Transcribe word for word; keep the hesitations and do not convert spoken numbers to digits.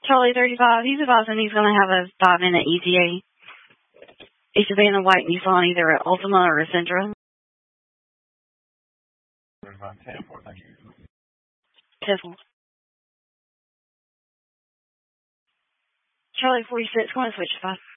Charlie thirty-five, he's advising he's going to have a five-minute E T A. He should be in a white Nissan, either an Ultima or a Sentra. Tiffle. Charlie forty-six, going to switch to five.